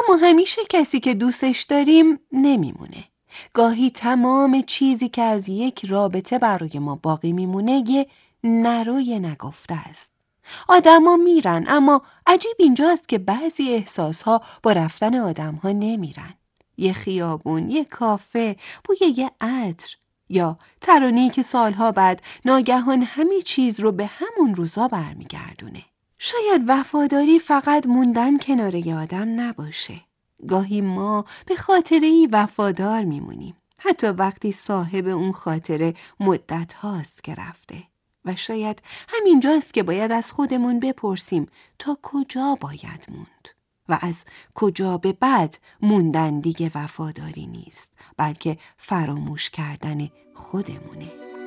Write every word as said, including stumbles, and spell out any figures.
اما همیشه کسی که دوستش داریم نمیمونه. گاهی تمام چیزی که از یک رابطه برای ما باقی میمونه یه نروی نگفته است. آدما میرن، اما عجیب اینجاست که بعضی احساسها با رفتن آدمها نمیرن. یه خیابون، یه کافه، بوی یه عطر، یا ترانه‌ای که سالها بعد ناگهان همه چیز رو به همون روزا برمیگردونه. شاید وفاداری فقط موندن کنار یه آدم نباشه. گاهی ما به خاطره‌ای وفادار میمونیم، حتی وقتی صاحب اون خاطره مدت هاست که رفته. و شاید همینجاست که باید از خودمون بپرسیم تا کجا باید موند. و از کجا به بعد موندن دیگه وفاداری نیست، بلکه فراموش کردن خودمونه.